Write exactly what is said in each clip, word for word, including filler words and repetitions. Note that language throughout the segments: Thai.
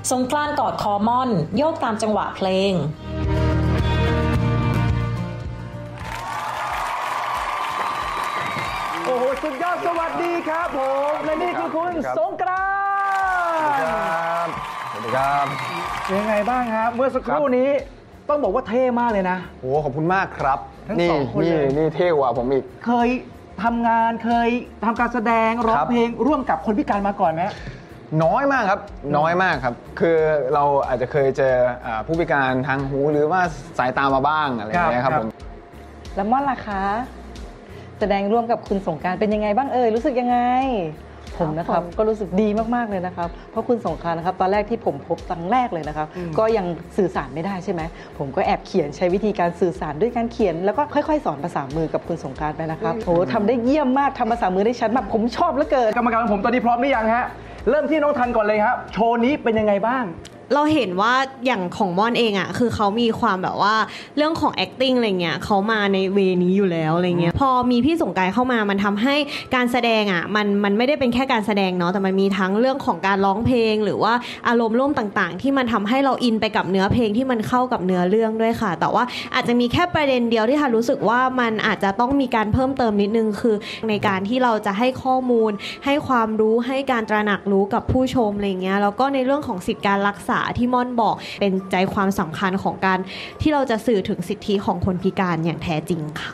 สงกรานต์กอดคอม่อนโยกตามจังหวะเพลงโอ้โหสุดยอดสวัสดีครับผมและนี่คือคุณสงกรานต์สวัสดีครับเป็นยังไงบ้างครับเมื่อสักครู่นี้ต้องบอกว่าเท่มากเลยนะโอ้ขอบคุณมากครับทั้งสองคนเลยนี่เท่กว่าผมอีกเคยทำงานเคยทำการแสดงร้องเพลงร่วมกับคนพิการมาก่อนไหมน้อยมากครับน้อยมากครับคือเราอาจจะเคยเจอผู้พิการทางหูหรือว่าสายตามาบ้างอะไรอย่างเงี้ยครับผมแล้วม่อนล่ะคะแสดงร่วมกับคุณสงกรานต์เป็นยังไงบ้างเอ่ยรู้สึกยังไงผมนะครับก็รู้สึกดีมากๆเลยนะครับเพราะคุณสงกรานต์นะครับตอนแรกที่ผมพบครั้งแรกเลยนะครับก็ยังสื่อสารไม่ได้ใช่ไหมผมก็แอบเขียนใช้วิธีการสื่อสารด้วยการเขียนแล้วก็ค่อยๆสอนภาษามือกับคุณสงกรานต์ไปนะครับโอ้ทำได้เยี่ยมมากทำภาษามือได้ชัดมากผมชอบเหลือเกินกรรมการของผมตอนนี้พร้อมหรือยังฮะเริ่มที่น้องทันก่อนเลยครับโชว์นี้เป็นยังไงบ้างเราเห็นว่าอย่างของม่อนเองอ่ะคือเขามีความแบบว่าเรื่องของ acting อะไรเงี้ยเขามาในเวนี้อยู่แล้วอะไรเงี้ยพอมีพี่สงกรานต์เข้ามามันทำให้การแสดงอ่ะมันมันไม่ได้เป็นแค่การแสดงเนาะแต่มันมีทั้งเรื่องของการร้องเพลงหรือว่าอารมณ์ร่วมต่างๆที่มันทำให้เราอินไปกับเนื้อเพลงที่มันเข้ากับเนื้อเรื่องด้วยค่ะแต่ว่าอาจจะมีแค่ประเด็นเดียวที่ทันรู้สึกว่ามันอาจจะต้องมีการเพิ่มเติมนิดนึงคือในการที่เราจะให้ข้อมูลให้ความรู้ให้การตระหนักรู้กับผู้ชมอะไรเงี้ยแล้วก็ในเรื่องของสิทธิการรักษาที่ม่อนบอกเป็นใจความสำคัญของการที่เราจะสื่อถึงสิทธิของคนพิการอย่างแท้จริงค่ะ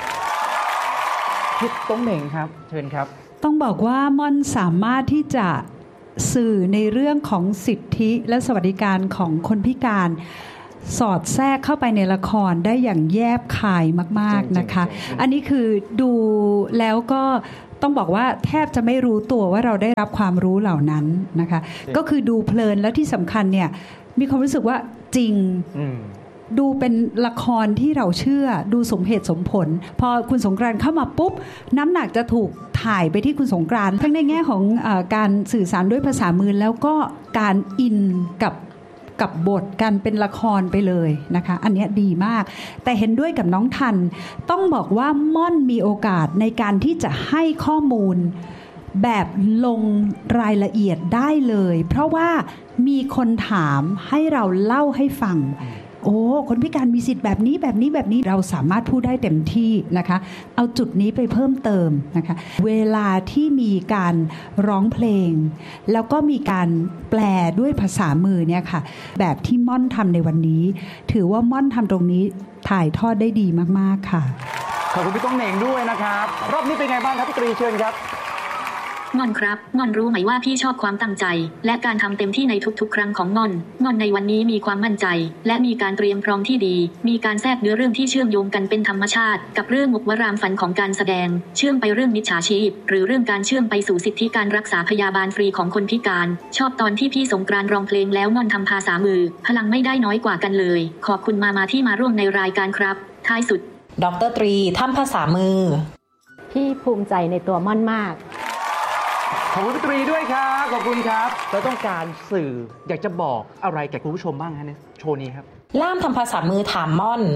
พี่ต้องเหม่งครับเชิญครับต้องบอกว่าม่อนสามารถที่จะสื่อในเรื่องของสิทธิและสวัสดิการของคนพิการสอดแทรกเข้าไปในละครได้อย่างแยบคายมากๆนะคะอันนี้คือดูแล้วก็ต้องบอกว่าแทบจะไม่รู้ตัวว่าเราได้รับความรู้เหล่านั้นนะคะก็คือดูเพลินแล้วที่สำคัญเนี่ยมีความรู้สึกว่าจริงดูเป็นละครที่เราเชื่อดูสมเหตุสมผลพอคุณสงกรานต์เข้ามาปุ๊บน้ำหนักจะถูกถ่ายไปที่คุณสงกรานต์ทั้งในแง่ของเอ่อการสื่อสารด้วยภาษามือแล้วก็การอินกับกับบทกันเป็นละครไปเลยนะคะอันนี้ดีมากแต่เห็นด้วยกับน้องทันต้องบอกว่าม่อนมีโอกาสในการที่จะให้ข้อมูลแบบลงรายละเอียดได้เลยเพราะว่ามีคนถามให้เราเล่าให้ฟังโอ้คนพิการมีสิทธิ์แบบนี้แบบนี้แบบนี้เราสามารถพูดได้เต็มที่นะคะเอาจุดนี้ไปเพิ่มเติมนะคะเวลาที่มีการร้องเพลงแล้วก็มีการแปลด้วยภาษามือเนี่ยค่ะแบบที่ม่อนทำในวันนี้ถือว่าม่อนทำตรงนี้ถ่ายทอดได้ดีมากๆค่ะขอบคุณพี่ต้องเหน่งด้วยนะครับรอบนี้เป็นไงบ้างครับพี่ตรีเชิญครับม่อนครับม่อนรู้ไหมว่าพี่ชอบความตั้งใจและการทำเต็มที่ในทุกๆครั้งของม่อนม่อนในวันนี้มีความมั่นใจและมีการเตรียมพร้อมที่ดีมีการแทรกเนื้อเรื่องที่เชื่อมโยงกันเป็นธรรมชาติกับเรื่องมุกวรามฝันของการแสดงเชื่อมไปเรื่องมิจฉาชีพหรือเรื่องการเชื่อมไปสู่สิทธิการรักษาพยาบาลฟรีของคนพิการชอบตอนที่พี่สงกรานต์ร้องเพลงแล้วม่อนทำภาษามือพลังไม่ได้น้อยกว่ากันเลยขอบคุณมามาที่มาร่วมในรายการครับท้ายสุดดร.ตรีทำภาษามือพี่ภูมิใจในตัวม่อนมากขอบคุณพี่ตรีด้วยครับขอบคุณครับเราต้องการสื่ออยากจะบอกอะไรแก่คุณผู้ชมบ้างฮะในโชว์นี้ครับล่ามทำภาษามือถามม่อน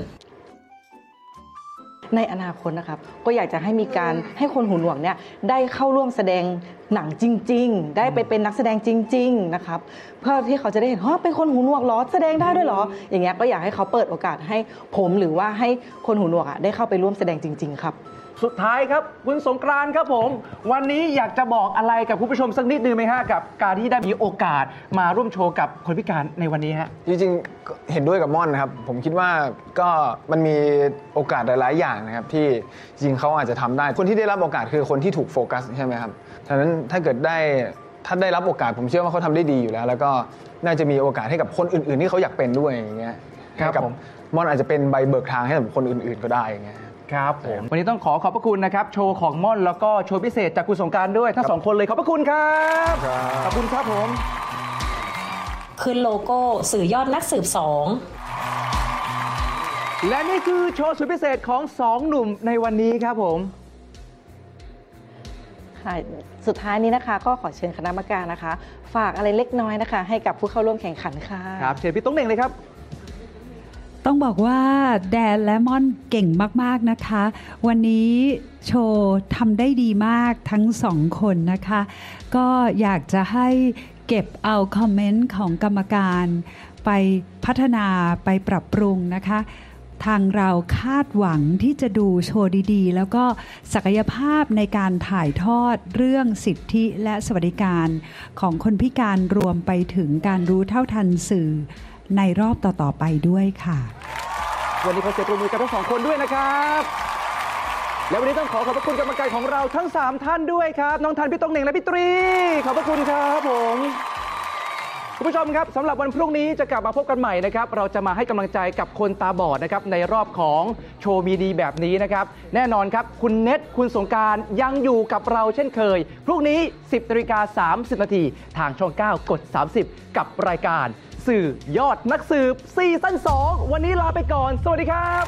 ในอนาคตนะครับก็อยากจะให้มีการให้คนหูหนวกเนี่ยได้เข้าร่วมแสดงหนังจริงๆได้ไปเป็นนักแสดงจริงๆนะครับเพื่อที่เขาจะได้เห็นว่าเป็นคนหูหนวกเหรอแสดงได้ด้วยเหรออย่างเงี้ยก็อยากให้เขาเปิดโอกาสให้ผมหรือว่าให้คนหูหนวกอ่ะได้เข้าไปร่วมแสดงจริงๆครับสุดท้ายครับคุณสงกรานต์ครับผมวันนี้อยากจะบอกอะไรกับคุณผู้ชมสักนิดนึงไหมฮะกับการที่ได้มีโอกาสมาร่วมโชว์กับคนพิการในวันนี้ฮะจริงๆเห็นด้วยกับม่อนนะครับผมคิดว่าก็มันมีโอกาสหลายๆอย่างนะครับที่จริงเขาอาจจะทำได้คนที่ได้รับโอกาสคือคนที่ถูกโฟกัสใช่ไหมครับฉะนั้นถ้าเกิดได้ถ้าได้รับโอกาสผมเชื่อว่าเขาทำได้ดีอยู่แล้วแล้วก็น่าจะมีโอกาสให้กับคนอื่นๆที่เขาอยากเป็นด้วยอย่างเงี้ยให้กับม่อนอาจจะเป็นใบเบิกทางให้กับคนอื่นๆก็ได้อย่างเงี้ยครับผมวันนี้ต้องขอขอบพระคุณนะครับโชว์ของม่อนแล้วก็โชว์พิเศษจากคุณสงกรานต์ด้วยทั้งสองคนเลยขอบพระคุณครับขอบคุณครับผมขึ้นโลโก้สื่อยอดนักสืบสองและนี่คือโชว์สุดพิเศษของสองหนุ่มในวันนี้ครับผมค่ะสุดท้ายนี้นะคะก็ขอเชิญคณะกรรมการนะคะฝากอะไรเล็กน้อยนะคะให้กับผู้เข้าร่วมแข่งขันค่ะครับเชิญพี่ต้องเหน่งเลยครับต้องบอกว่าแดนและม่อนเก่งมากๆนะคะวันนี้โชว์ทำได้ดีมากทั้งสองคนนะคะก็อยากจะให้เก็บเอาคอมเมนต์ของกรรมการไปพัฒนาไปปรับปรุงนะคะทางเราคาดหวังที่จะดูโชว์ดีๆแล้วก็ศักยภาพในการถ่ายทอดเรื่องสิทธิและสวัสดิการของคนพิการรวมไปถึงการรู้เท่าทันสื่อในรอบต่อๆไปด้วยค่ะวันนี้ขอเสียงปรบมือกับทั้งสองคนด้วยนะครับและวันนี้ต้องขอขอบพระคุณกรรมการของเราทั้งสามท่านด้วยครับน้องทันพี่ต้องเหน่งและพี่ตรีขอบพระคุณครับผมคุณผู้ชมครับสำหรับวันพรุ่งนี้จะกลับมาพบกันใหม่นะครับเราจะมาให้กำลังใจกับคนตาบอดนะครับในรอบของโชว์มีดีแบบนี้นะครับแน่นอนครับคุณเน็ตคุณสงกรานต์ยังอยู่กับเราเช่นเคยพรุ่งนี้ สิบนาฬิกาสามสิบนาทีทางช่องเก้ากดสามสิบกับรายการสื่อยอดนักสืบซีซั่นสองวันนี้ลาไปก่อนสวัสดีครับ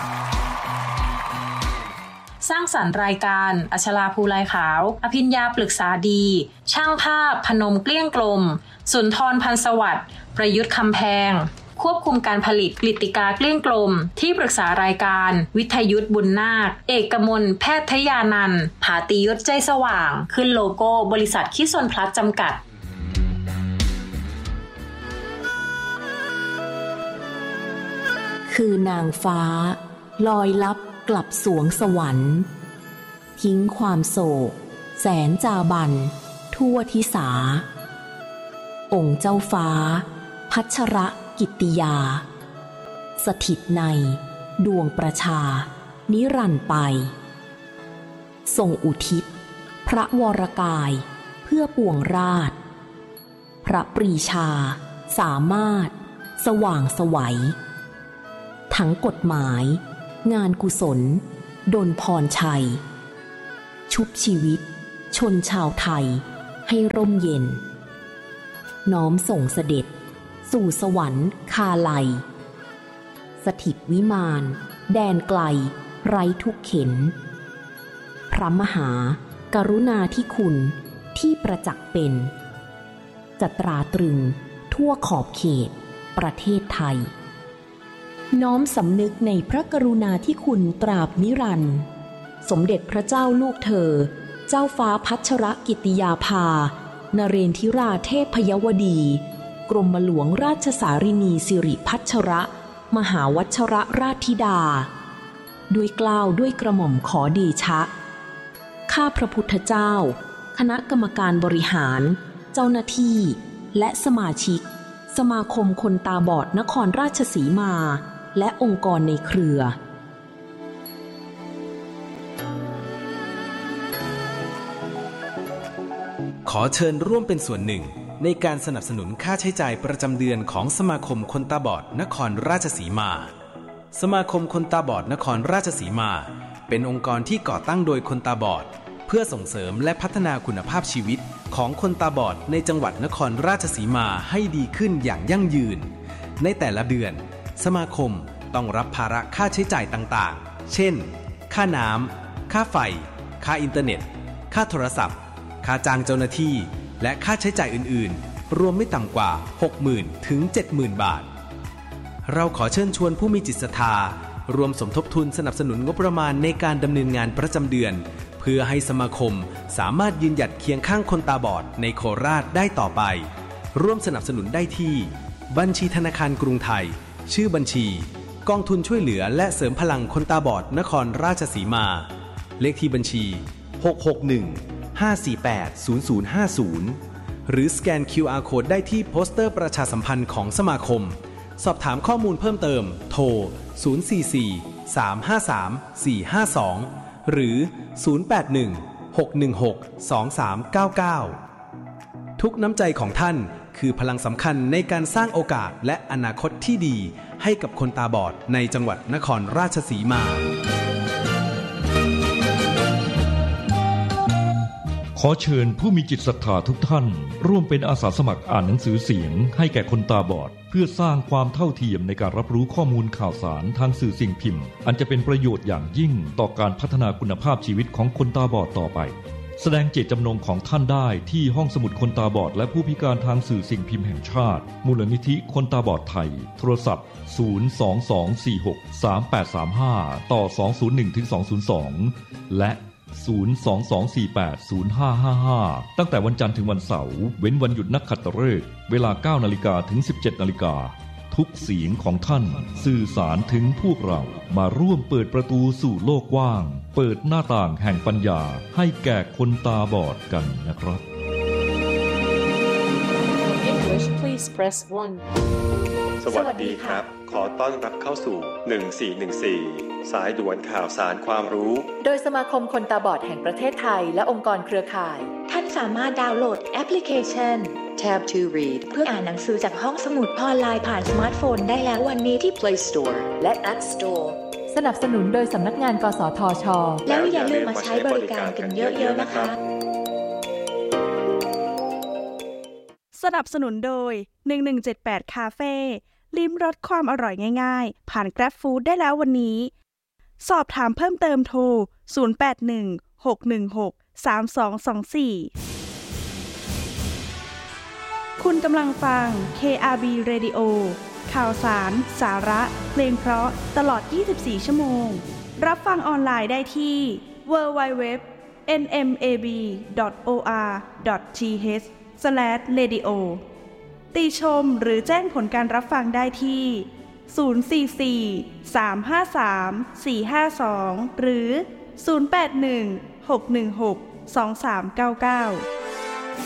สร้างสรรค์รายการอัชราภูลายขาวอภิญญาปรึกษาดีช่างภาพพนมเกลี้ยงกลมสุนทรพันธ์สวัสดิ์ประยุทธ์คำแพงควบคุมการผลิตกฤติกาเกลี้ยงกลมที่ปรึกษารายการวิทยุทธบุญนาคเอกมลแพทยานันท์ผาติยศใจสว่างขึ้นโลโก้บริษัทคิสนพลัสจำกัดคือนางฟ้าลอยลับกลับสวงสวรรค์ทิ้งความโศกแสนจาบันทั่วทิสาองค์เจ้าฟ้าพัชรกิตติยาสถิตในดวงประชานิรันดร์ไปทรงอุทิศพระวรกายเพื่อปวงราชพระปรีชาสามารถสว่างไสวทั้งกฎหมายงานกุศลดลพรชัยชุบชีวิตชนชาวไทยให้ร่มเย็นน้อมส่งเสด็จสู่สวรรค์คาไลสถิตวิมานแดนไกลไร้ทุกเข็นพระมหากรุณาธิคุณที่ประจักษ์เป็นจะตราตรึงทั่วขอบเขตประเทศไทยน้อมสำนึกในพระกรุณาธิคุณตราบนิรันดร์สมเด็จพระเจ้าลูกเธอเจ้าฟ้าพัชรกิติยาภานเรนทิราเทพยวดีกรมหลวงราชสารินีสิริพัชรมหาวัชรราชธิดาด้วยเกล้าด้วยกระหม่อมขอเดชะข้าพระพุทธเจ้าคณะกรรมการบริหารเจ้าหน้าที่และสมาชิกสมาคมคนตาบอดนครราชสีมาและองค์กรในเครือขอเชิญร่วมเป็นส่วนหนึ่งในการสนับสนุนค่าใช้จ่ายประจำเดือนของสมาคมคนตาบอดนครราชสีมาสมาคมคนตาบอดนครราชสีมาเป็นองค์กรที่ก่อตั้งโดยคนตาบอดเพื่อส่งเสริมและพัฒนาคุณภาพชีวิตของคนตาบอดในจังหวัดนครราชสีมาให้ดีขึ้นอย่างยั่งยืนในแต่ละเดือนสมาคมต้องรับภาระค่าใช้จ่ายต่างๆเช่นค่าน้ำค่าไฟค่าอินเทอร์เน็ตค่าโทรศัพท์ค่าจ้างเจ้าหน้าที่และค่าใช้จ่ายอื่นๆรวมไม่ต่ำกว่า หกหมื่น ถึง เจ็ดหมื่น บาทเราขอเชิญชวนผู้มีจิตศรัทธารวมสมทบทุนสนับสนุนงบประมาณในการดำเนินงานประจำเดือนเพื่อให้สมาคมสามารถยืนหยัดเคียงข้างคนตาบอดในโคราชได้ต่อไปร่วมสนับสนุนได้ที่บัญชีธนาคารกรุงไทยชื่อบัญชีกองทุนช่วยเหลือและเสริมพลังคนตาบอดนครราชสีมาเลขที่บัญชีหก หก หนึ่ง ห้า สี่ แปด ศูนย์ ศูนย์ ห้า ศูนย์หรือสแกน คิว อาร์ Code ได้ที่โปสเตอร์ประชาสัมพันธ์ของสมาคมสอบถามข้อมูลเพิ่มเติมโทรศูนย์ สี่ สี่ สาม ห้า สาม สี่ ห้า สองหรือศูนย์ แปด หนึ่ง หก หนึ่ง หก สอง สาม เก้า เก้าทุกน้ำใจของท่านคือพลังสำคัญในการสร้างโอกาสและอนาคตที่ดีให้กับคนตาบอดในจังหวัดนครราชสีมาขอเชิญผู้มีจิตศรัทธาทุกท่านร่วมเป็นอาสาสมัครอ่านหนังสือเสียงให้แก่คนตาบอดเพื่อสร้างความเท่าเทียมในการรับรู้ข้อมูลข่าวสารทางสื่อสิ่งพิมพ์อันจะเป็นประโยชน์อย่างยิ่งต่อการพัฒนาคุณภาพชีวิตของคนตาบอดต่อไปแสดงเจตจำนงของท่านได้ที่ห้องสมุดคนตาบอดและผู้พิการทางสื่อสิ่งพิมพ์แห่งชาติมูลนิธิคนตาบอดไทยโทรศัพท์ศูนย์ สอง สอง สี่ หก สาม แปด สาม ห้าต่อสองศูนย์หนึ่งถึงสองศูนย์สองและศูนย์ สอง สอง สี่ แปด ศูนย์ ห้า ห้า ห้า ตั้งแต่วันจันทร์ถึงวันเสาร์เว้นวันหยุดนักขัตฤกษ์เวลา เก้านาฬิกา ถึง สิบเจ็ดนาฬิกา ทุกเสียงของท่านสื่อสารถึงพวกเรามาร่วมเปิดประตูสู่โลกกว้างเปิดหน้าต่างแห่งปัญญาให้แก่คนตาบอดกันนะครับ English please press one สวัสดีครับ ขอต้อนรับเข้าสู่หนึ่งสี่หนึ่งสี่สายด่วนข่าวสารความรู้โดยสมาคมคนตาบอดแห่งประเทศไทยและองค์กรเครือข่ายท่านสามารถดาวน์โหลดแอปพลิเคชัน Tab to Read เพื่ออ่านหนังสือจากห้องสมุดออนไลน์ผ่านสมาร์ทโฟนได้แล้ววันนี้ที่ Play Store และ App Store สนับสนุนโดยสำนักงานกสทช.แล้วอย่าลืมมาใช้บริการกันเยอะๆนะคะสนับสนุนโดยหนึ่งหนึ่งเจ็ดแปดคาเฟ่ลิ้มรสความอร่อยง่ายๆผ่าน Grab Food ได้แล้ววันนี้สอบถามเพิ่มเติมโทรศูนย์ แปด หนึ่ง หก หนึ่ง หก สาม สอง สอง สี่ คุณกำลังฟัง เค อาร์ บี Radio ข่าวสารสาระเพลงเพราะตลอดยี่สิบสี่ชั่วโมงรับฟังออนไลน์ได้ที่ ดับเบิลยู ดับเบิลยู ดับเบิลยู ดอท เอ็น เอ็ม เอ บี ดอท โอ อาร์ ดอท ที เอช สแลช เรดิโอ ติชมหรือแจ้งผลการรับฟังได้ที่ ศูนย์ สี่ สี่ สาม ห้า สาม สี่ ห้า สอง หรือ ศูนย์ แปด หนึ่ง หก หนึ่ง หก สอง สาม เก้า เก้า